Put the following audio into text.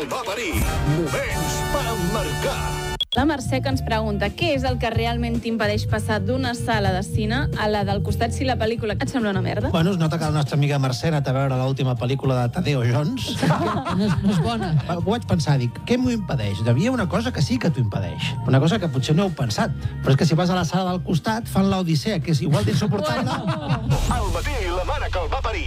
el va parir. Moments per emmarcar. La Mercè que ens pregunta què és el que realment t'impedeix passar d'una sala de cine a la del costat si la pel·lícula et sembla una merda? Bueno, es nota que la nostra amiga Mercè ha anat a veure l'última pel·lícula de Tadeo Jones. No és bona. Ho vaig pensar, dic, què m'ho impedeix? Devia una cosa que sí que t'ho impedeix. Una cosa que potser no heu pensat. Però és que si vas a la sala del costat fan l'Odissea, que és igual d'insuportable. Al matí, la mare que el va parir.